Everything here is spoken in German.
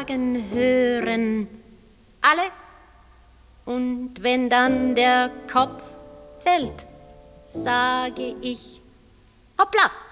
sagen hören alle. Und wenn dann der Kopf fällt, sage ich, hoppla!